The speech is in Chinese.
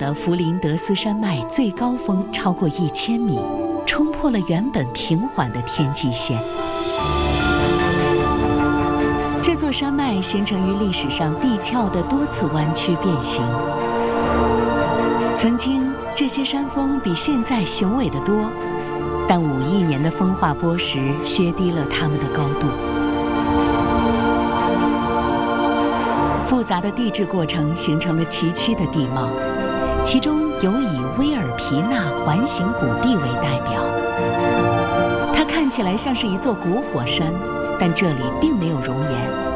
的弗林德斯山脉最高峰超过1000米，冲破了原本平缓的天际线。这座山脉形成于历史上地壳的多次弯曲变形。曾经，这些山峰比现在雄伟得多，但5亿年的风化剥蚀削低了它们的高度。复杂的地质过程形成了崎岖的地貌，其中有以威尔皮纳环形谷地为代表。它看起来像是一座古火山，但这里并没有熔岩，